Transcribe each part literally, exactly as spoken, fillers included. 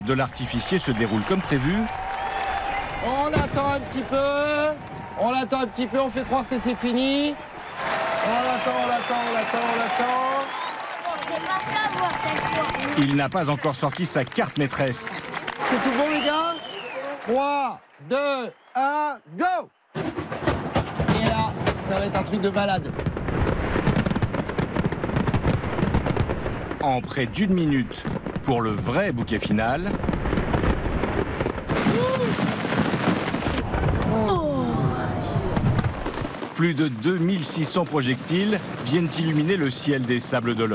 de l'artificier se déroule comme prévu. On attend un petit peu. On l'attend un petit peu, on fait croire que c'est fini. On l'attend, on l'attend, on l'attend, on l'attend. C'est pas fait avoir cette fois. Il n'a pas encore sorti sa carte maîtresse. C'est tout bon les gars? trois, deux, un, go! Et là, ça va être un truc de malade. En près d'une minute pour le vrai bouquet final. Plus de deux mille six cents projectiles viennent illuminer le ciel des Sables d'Olonne.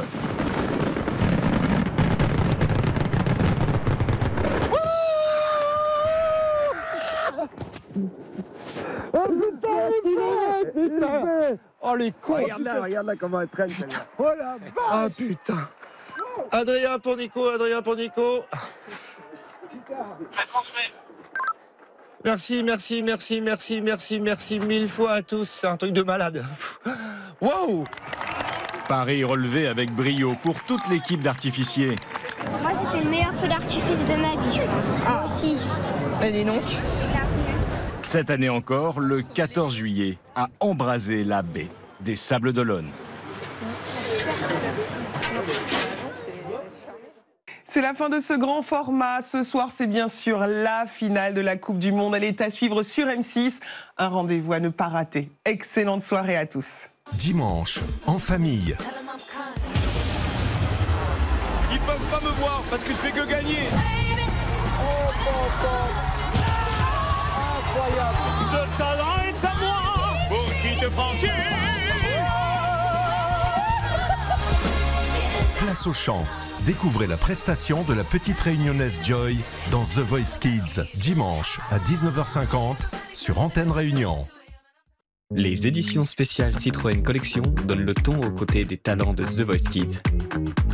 Oh les cons! Regarde là, regarde là comment elle traîne. Putain. Oh la vache! Ah putain. Adrien pour Nico, Adrien pour Nico. Merci, merci, merci, merci, merci, merci mille fois à tous. C'est un truc de malade. Wow! Paris relevé avec brio pour toute l'équipe d'artificiers. Moi, c'était le meilleur feu d'artifice de ma vie, je pense. Ah, aussi. Et dis donc. Cette année encore, le quatorze juillet, a embrasé la baie des Sables d'Olonne. C'est la fin de ce grand format. Ce soir, c'est bien sûr la finale de la Coupe du Monde. Elle est à suivre sur M six. Un rendez-vous à ne pas rater. Excellente soirée à tous. Dimanche, en famille. Ils peuvent pas me voir parce que je fais que gagner. Oh, oh, oh. Incroyable. Ce talent est à moi. Pour qui te prends-tu? Place au chant. Découvrez la prestation de la petite réunionnaise Joy dans The Voice Kids, dimanche à dix-neuf heures cinquante sur Antenne Réunion. Les éditions spéciales Citroën Collection donnent le ton aux côtés des talents de The Voice Kids.